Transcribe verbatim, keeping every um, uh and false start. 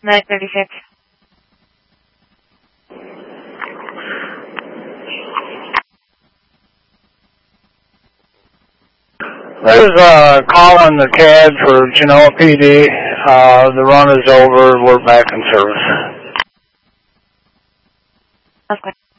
Medic thirty-six. There's a call on the C A D for Genoa P D. Uh, the run is over. We're back in service. Okay.